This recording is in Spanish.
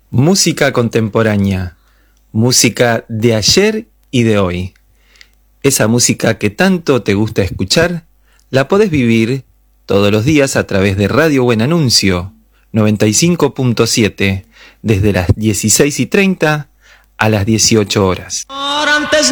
Música contemporánea, música de ayer y de hoy. Esa música que tanto te gusta escuchar, la podés vivir todos los días a través de Radio Buen Anuncio 95.7, desde las 16:30 a las 18 horas.